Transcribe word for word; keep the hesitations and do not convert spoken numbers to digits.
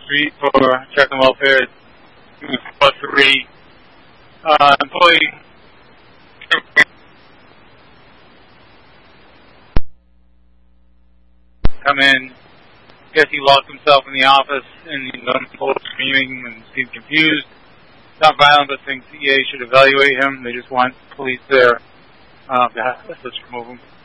street for checking welfare. Plus three uh, employee. Come in. Guess he locked himself in the office and he's on the floor screaming and seemed confused. Not violent, but thinks E A should evaluate him. They just want police there. Uh, let's remove him.